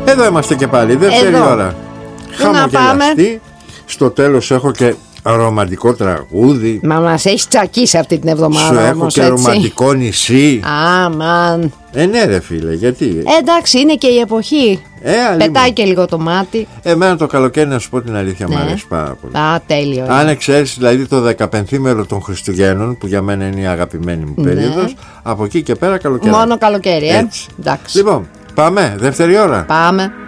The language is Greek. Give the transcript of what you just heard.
Εδώ είμαστε και πάλι, δεύτερη ώρα. Χαμογελαστή. Στο τέλος έχω και ρομαντικό τραγούδι. Μα μας έχει τσακίσει αυτή την εβδομάδα. Σου έχω όμως, και έτσι. ρομαντικό νησί. Αμάν. Ναι ρε φίλε, γιατί. Εντάξει, είναι και η εποχή. Πετάει και λίγο το μάτι. Εμένα το καλοκαίρι, να σου πω την αλήθεια, Ναι. μου αρέσει πάρα πολύ. Α, τέλειο. Αν εξαίρεσαι δηλαδή το 15ήμερο των Χριστουγέννων, που για μένα είναι η αγαπημένη μου περίοδος, από εκεί και πέρα καλοκαίρι. Μόνο καλοκαίρι, Έτσι. Εντάξει. Λοιπόν, πάμε, δεύτερη ώρα. Πάμε.